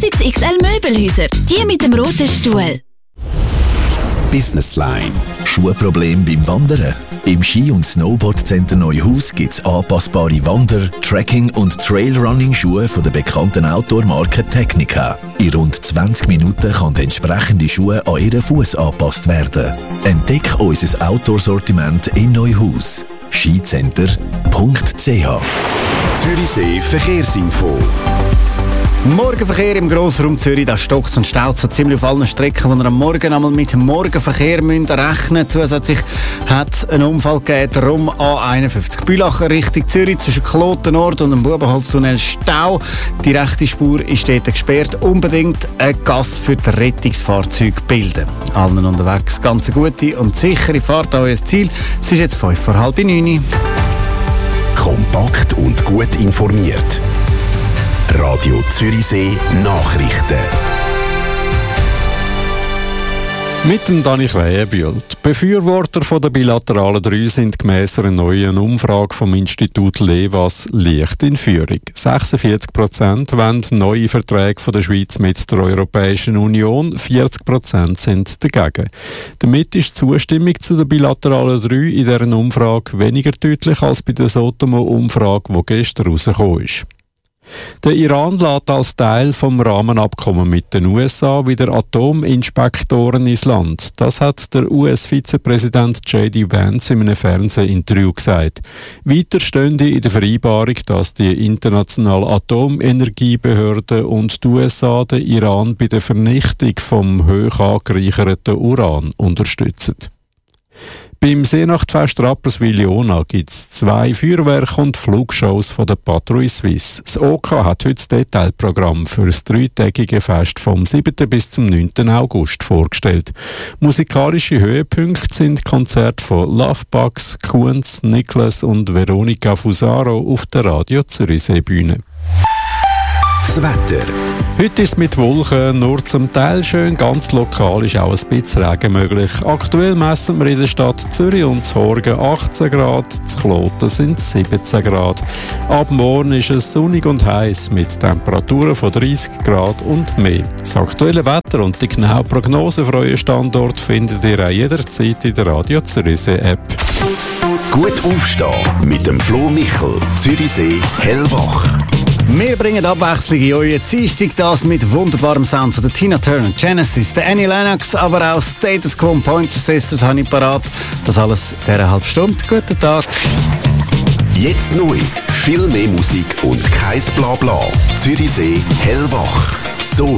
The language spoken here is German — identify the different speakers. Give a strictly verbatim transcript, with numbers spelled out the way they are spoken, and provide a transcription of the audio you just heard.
Speaker 1: X X L Möbelhäuser. Die mit dem roten Stuhl.
Speaker 2: Business Line. Schuhproblem beim Wandern? Im Ski- und Snowboard-Center Neuhaus gibt es anpassbare Wander-, Trekking- und Trailrunning-Schuhe von der bekannten Outdoor-Marke Technica. In rund zwanzig Minuten kann der entsprechende Schuh an Ihren Fuß angepasst werden. Entdeck unser Outdoor-Sortiment im Neuhaus. skicenter punkt c h.
Speaker 3: Zürichsee Verkehrsinfo.
Speaker 4: Morgenverkehr im Grossraum Zürich, da stockt und staut so ziemlich auf allen Strecken, wo wir am Morgen einmal mit Morgenverkehr müssen rechnen. Zusätzlich hat es einen Unfall gegeben, darum A einundfünfzig Bülacher Richtung Zürich zwischen Klotenort und dem Bubenholztunnel Stau. Die rechte Spur ist dort gesperrt. Unbedingt ein Gas für die Rettungsfahrzeuge bilden. Allen unterwegs ganz gute und sichere Fahrt an euer Ziel. Es ist jetzt fünf vor halb neun.
Speaker 3: Kompakt und gut informiert. Radio Zürichsee Nachrichten.
Speaker 5: Mit dem Dani Krähenbühl. Die Befürworter von der bilateralen drei sind gemäss einer neuen Umfrage vom Institut Levas leicht in Führung. sechsundvierzig Prozent wollen neue Verträge von der Schweiz mit der Europäischen Union, vierzig Prozent sind dagegen. Damit ist die Zustimmung zu der bilateralen drei in dieser Umfrage weniger deutlich als bei der Sotomo-Umfrage, die gestern rausgekommen ist. Der Iran lässt als Teil vom Rahmenabkommen mit den U S A wieder Atominspektoren ins Land. Das hat der U S-Vizepräsident J D Vance in einem Fernsehinterview gesagt. Weiter stünde in der Vereinbarung, dass die internationale Atomenergiebehörde und die U S A den Iran bei der Vernichtung vom hoch angereicherten Uran unterstützen. Beim Seenachtfest Rapperswil-Jona gibt es zwei Feuerwerke und Flugshows von der Patrouille Suisse. Das O K hat heute das Detailprogramm für das dreitägige Fest vom siebten bis zum neunten August vorgestellt. Musikalische Höhepunkte sind Konzerte von Lovebugs, Kunz, Niklas und Veronica Fusaro auf der Radio Zürichsee-Bühne.
Speaker 3: Das Wetter.
Speaker 5: Heute ist es mit Wolken nur zum Teil schön, ganz lokal ist auch ein bisschen Regen möglich. Aktuell messen wir in der Stadt Zürich und Horgen achtzehn Grad, zu Kloten sind es siebzehn Grad. Ab morgen ist es sonnig und heiß mit Temperaturen von dreißig Grad und mehr. Das aktuelle Wetter und die genaue Prognose für euren Standort findet ihr auch jederzeit in der Radio Zürichsee App.
Speaker 3: Gut aufstehen mit dem Flo Michel, Zürichsee hellwach.
Speaker 4: Wir bringen Abwechslung in euren Dienstag, das mit wunderbarem Sound von der Tina Turner, Genesis, der Annie Lennox, aber auch Status Quo und Pointer Sisters habe ich parat. Das alles in dieser halben Stunde. Guten Tag.
Speaker 3: Jetzt neu. Viel mehr Musik und kein Blabla. Zürichsee hellwach. So